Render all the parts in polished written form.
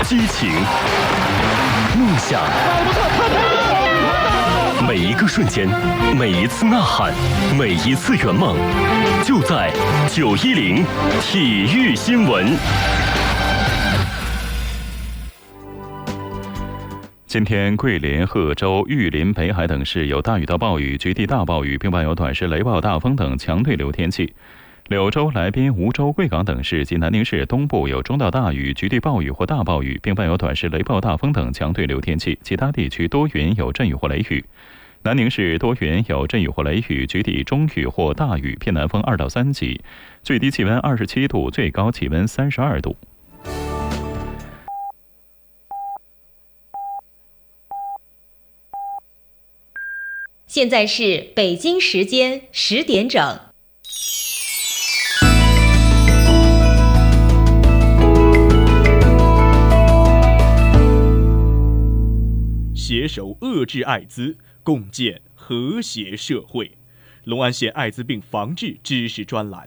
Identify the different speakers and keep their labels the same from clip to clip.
Speaker 1: 激情、梦想，每一个瞬间，每一次呐喊，每一次圆梦，就在910体育新闻。
Speaker 2: 今天，桂林、贺州、玉林、北海等市有大雨到暴雨，局地大暴雨，并伴有短时雷暴、大风等强对流天气。柳州、来宾、梧州、贵港等市及南宁市东部有中到大雨、局地暴雨或大暴雨，并伴有短时雷暴、大风等强对流天气。其他地区多云有阵雨或雷雨。南宁市多云有阵雨或雷雨，局地中雨或大雨，偏南风2到3级，最低气温27度，最高气温32度。
Speaker 3: 现在是北京时间10点整。
Speaker 4: 携手遏制艾滋，共建和谐社会。隆安县艾滋病防治知识专栏。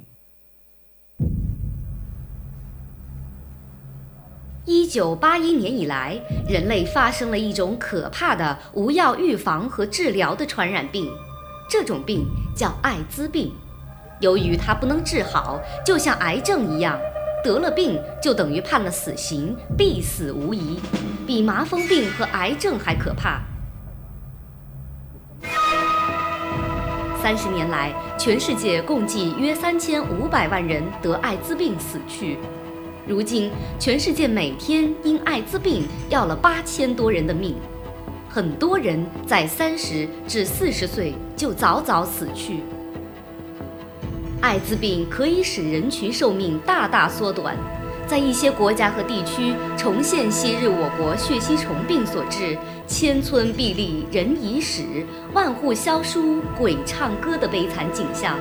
Speaker 5: 1981年以来，人类发生了一种可怕的无药预防和治疗的传染病，这种病叫艾滋病。由于它不能治好，就像癌症一样，得了病就等于判了死刑，必死无疑，比麻风病和癌症还可怕。30年来，全世界共计约3500万人得艾滋病死去。如今，全世界每天因艾滋病要了8000多人的命，很多人在30至40岁就早早死去。艾滋病可以使人群寿命大大缩短，在一些国家和地区重现昔日我国血吸虫病所致千村壁立人已死，万户萧疏鬼唱歌的悲惨景象。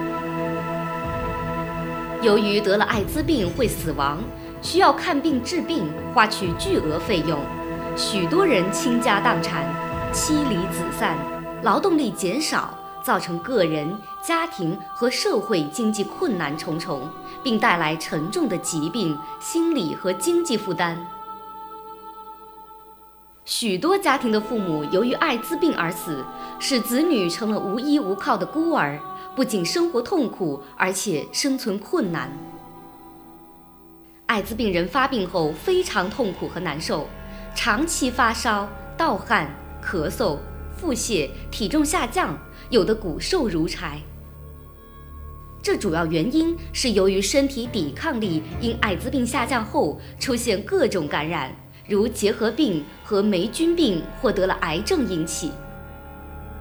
Speaker 5: 由于得了艾滋病会死亡，需要看病治病，花去巨额费用，许多人倾家荡产，妻离子散，劳动力减少，造成个人、家庭和社会经济困难重重，并带来沉重的疾病、心理和经济负担。许多家庭的父母由于艾滋病而死，使子女成了无依无靠的孤儿，不仅生活痛苦，而且生存困难。艾滋病人发病后非常痛苦和难受，长期发烧、盗汗、咳嗽、腹泻，体重下降，有的骨瘦如柴。这主要原因是由于身体抵抗力因艾滋病下降后出现各种感染，如结核病和霉菌病或得了癌症引起。